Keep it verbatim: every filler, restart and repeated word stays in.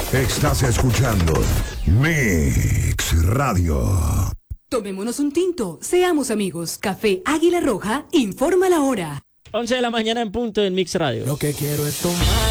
Estás escuchando Mix Radio. Tomémonos un tinto, seamos amigos. Café Águila Roja informa la hora. once de la mañana en punto en Mix Radio. Lo que quiero es tomar.